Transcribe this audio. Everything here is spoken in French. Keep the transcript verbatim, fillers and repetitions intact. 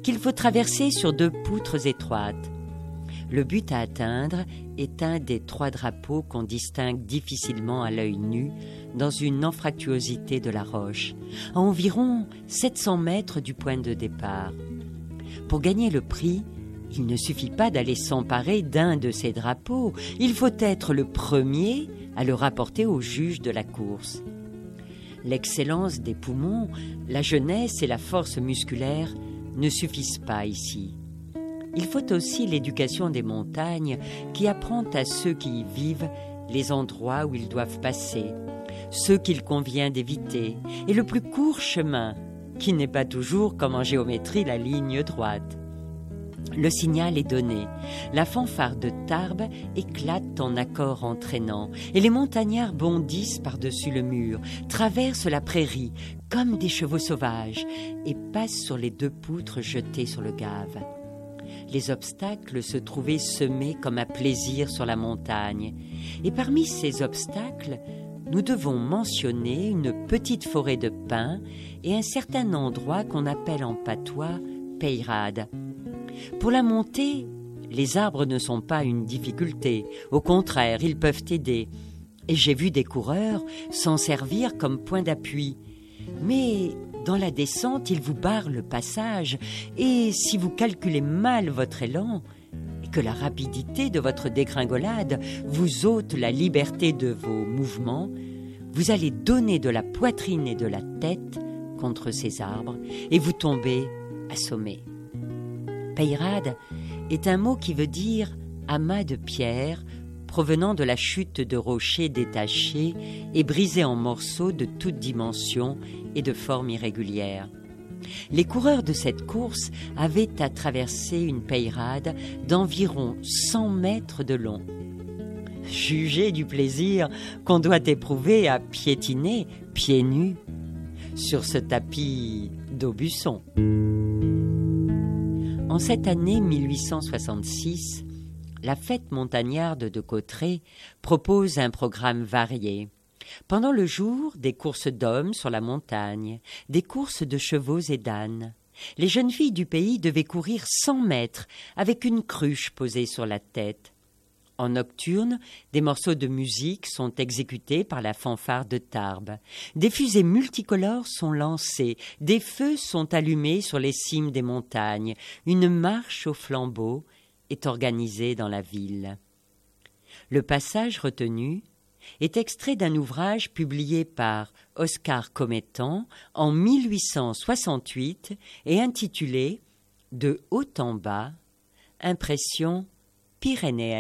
qu'il faut traverser sur deux poutres étroites. Le but à atteindre est un des trois drapeaux qu'on distingue difficilement à l'œil nu dans une anfractuosité de la roche, à environ sept cents mètres du point de départ. Pour gagner le prix, il ne suffit pas d'aller s'emparer d'un de ces drapeaux, il faut être le premier à le rapporter au juge de la course. L'excellence des poumons, la jeunesse et la force musculaire ne suffisent pas ici. Il faut aussi l'éducation des montagnes qui apprend à ceux qui y vivent les endroits où ils doivent passer, ceux qu'il convient d'éviter, et le plus court chemin, qui n'est pas toujours, comme en géométrie, la ligne droite. Le signal est donné, la fanfare de Tarbes éclate en accords entraînants, et les montagnards bondissent par-dessus le mur, traversent la prairie comme des chevaux sauvages, et passent sur les deux poutres jetées sur le gave. Les obstacles se trouvaient semés comme à plaisir sur la montagne, et parmi ces obstacles, nous devons mentionner une petite forêt de pins et un certain endroit qu'on appelle en patois Peyrade. Pour la montée, les arbres ne sont pas une difficulté, au contraire, ils peuvent aider. Et j'ai vu des coureurs s'en servir comme point d'appui. Mais dans la descente, ils vous barrent le passage, et si vous calculez mal votre élan, et que la rapidité de votre dégringolade vous ôte la liberté de vos mouvements, vous allez donner de la poitrine et de la tête contre ces arbres, et vous tombez assommé. Peyrade est un mot qui veut dire amas de pierre, provenant de la chute de rochers détachés et brisés en morceaux de toutes dimensions et de formes irrégulières. Les coureurs de cette course avaient à traverser une peyrade d'environ cent mètres de long. Jugez du plaisir qu'on doit éprouver à piétiner, pieds nus, sur ce tapis d'Aubusson. En cette année mille huit cent soixante-six, la fête montagnarde de Cauterets propose un programme varié. Pendant le jour, des courses d'hommes sur la montagne, des courses de chevaux et d'ânes. Les jeunes filles du pays devaient courir cent mètres avec une cruche posée sur la tête. En nocturne, des morceaux de musique sont exécutés par la fanfare de Tarbes. Des fusées multicolores sont lancées, des feux sont allumés sur les cimes des montagnes. Une marche au flambeau est organisée dans la ville. Le passage retenu est extrait d'un ouvrage publié par Oscar Comettan en mille huit cent soixante-huit et intitulé « De haut en bas, impression pyrénéenne ».